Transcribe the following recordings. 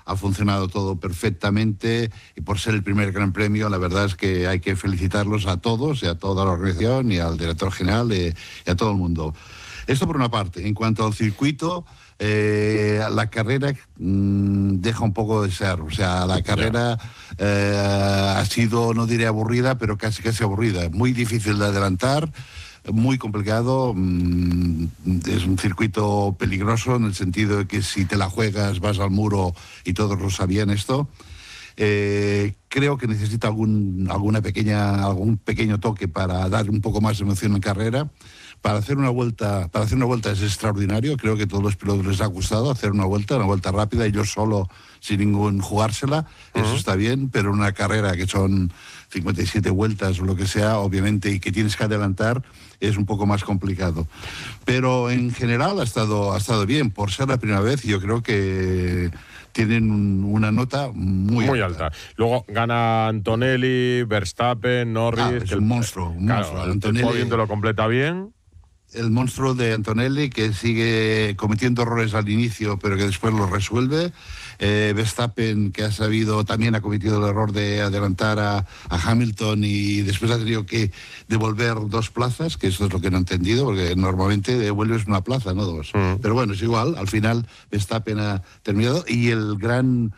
ha funcionado todo perfectamente y por ser el primer Gran Premio, la verdad es que hay que felicitarlos a todos y a toda la organización y al director general y a todo el mundo. Esto por una parte. En cuanto al circuito, la carrera deja un poco de ser. O sea, la carrera ha sido, no diré aburrida, pero casi aburrida. Muy difícil de adelantar, muy complicado. Es un circuito peligroso en el sentido de que si te la juegas vas al muro, y todos lo sabían esto. Creo que necesita algún pequeño toque para dar un poco más de emoción en carrera. Para hacer una vuelta es extraordinario. Creo que a todos los pilotos les ha gustado hacer una vuelta rápida, ellos solo, sin ningún jugársela. Eso está bien, pero una carrera que son 57 vueltas o lo que sea, obviamente, y que tienes que adelantar, es un poco más complicado. Pero en general ha estado bien. Por ser la primera vez, yo creo que tienen una nota muy alta. Luego gana Antonelli, Verstappen, Norris. Es un monstruo. Claro, Antonelli, el podio te lo completa bien. El monstruo de Antonelli, que sigue cometiendo errores al inicio, pero que después los resuelve. Verstappen, que también ha cometido el error de adelantar a Hamilton y después ha tenido que devolver 2 plazas, que eso es lo que no he entendido, porque normalmente devuelves una plaza, no 2. Pero bueno, es igual, al final Verstappen ha terminado y el gran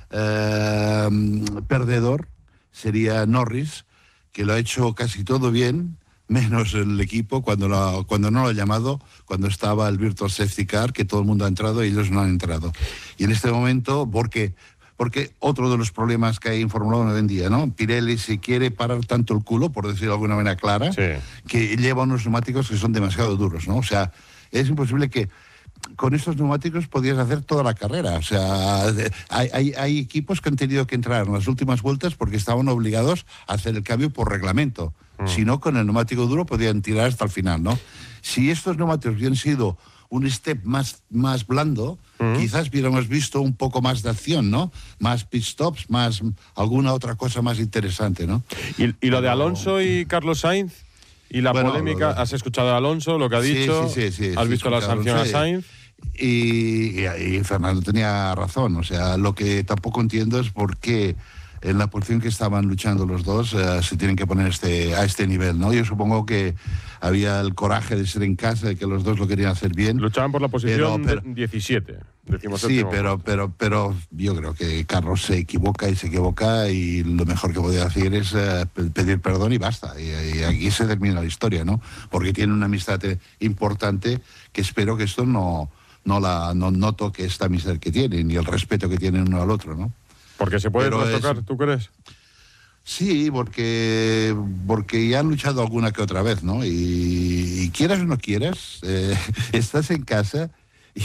perdedor sería Norris, que lo ha hecho casi todo bien, menos el equipo cuando no lo ha llamado, cuando estaba el Virtual Safety Car, que todo el mundo ha entrado y ellos no han entrado. Y en este momento, porque otro de los problemas que hay en Fórmula 1 hoy en día, ¿no? Pirelli se quiere parar tanto el culo, por decirlo de alguna manera clara, que lleva unos neumáticos que son demasiado duros, ¿no? O sea, es imposible que con estos neumáticos podías hacer toda la carrera. O sea, hay equipos que han tenido que entrar en las últimas vueltas porque estaban obligados a hacer el cambio por reglamento. Si no, con el neumático duro podían tirar hasta el final, ¿no? Si estos neumáticos hubieran sido un step más blando, quizás hubiéramos visto un poco más de acción, ¿no? Más pit stops, más alguna otra cosa más interesante, ¿no? ¿Y lo de Alonso y Carlos Sainz? ¿Y la polémica? ¿Has escuchado a Alonso, lo que ha dicho? Sí. ¿Has visto la sanción a Sainz? Y Fernando tenía razón. O sea, lo que tampoco entiendo es por qué en la posición que estaban luchando los dos se tienen que poner a este nivel, ¿no? Yo supongo que había el coraje de ser en casa, de que los dos lo querían hacer bien. Luchaban por la posición 17. Sí, pero yo creo que Carlos se equivoca y lo mejor que podía hacer es pedir perdón y basta. Y aquí se termina la historia, ¿no? Porque tiene una amistad importante que espero que esto no toque esta amistad que tienen y el respeto que tienen uno al otro, ¿no? Porque se puede tocar, ¿tú crees? Sí, porque ya han luchado alguna que otra vez, ¿no? Y quieras o no quieras, estás en casa y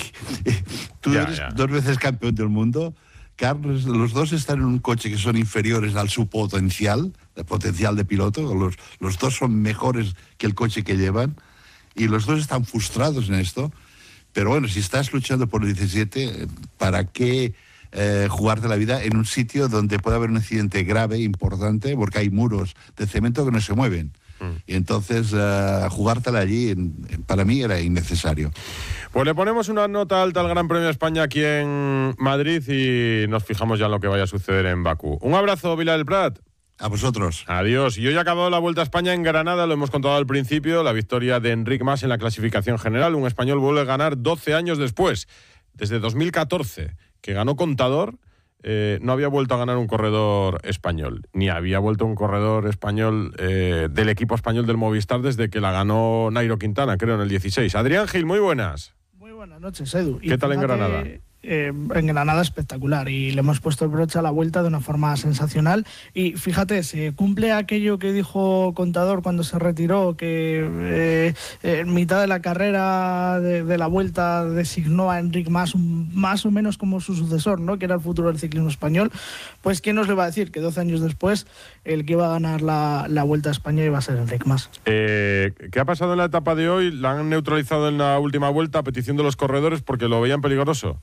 tú eres 2 veces campeón del mundo. Carlos, los dos están en un coche que son inferiores al su potencial, el potencial de piloto. Los dos son mejores que el coche que llevan y los dos están frustrados en esto. Pero bueno, si estás luchando por el 17, ¿para qué jugarte la vida en un sitio donde puede haber un accidente grave, importante, porque hay muros de cemento que no se mueven? Y entonces jugártela allí para mí era innecesario. Pues le ponemos una nota alta al Gran Premio de España aquí en Madrid y nos fijamos ya en lo que vaya a suceder en Bakú. Un abrazo, Vila del Prat. A vosotros. Adiós. Y hoy ha acabado la Vuelta a España en Granada, lo hemos contado al principio, la victoria de Enric Mas en la clasificación general. Un español vuelve a ganar 12 años después, desde 2014, que ganó Contador. No había vuelto a ganar un corredor español, ni había vuelto un corredor español del equipo español del Movistar desde que la ganó Nairo Quintana, creo, en el 16. Adrián Gil, muy buenas. Muy buenas noches, Edu. ¿Qué tal en Granada? En Granada espectacular y le hemos puesto el broche a la vuelta de una forma sensacional y fíjate, se cumple aquello que dijo Contador cuando se retiró, que en mitad de la carrera de la vuelta designó a Enric Mas más o menos como su sucesor, ¿no? Que era el futuro del ciclismo español. Pues quién nos le va a decir que 12 años después el que iba a ganar la Vuelta a España iba a ser Enric Mas. ¿Qué ha pasado en la etapa de hoy? ¿La han neutralizado en la última vuelta a petición de los corredores porque lo veían peligroso?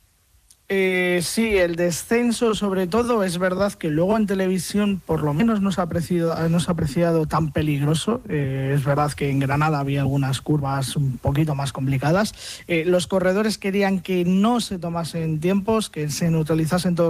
Sí, el descenso sobre todo, es verdad que luego en televisión por lo menos no se ha apreciado tan peligroso. Es verdad que en Granada había algunas curvas un poquito más complicadas. Los corredores querían que no se tomasen tiempos, que se neutralizasen todos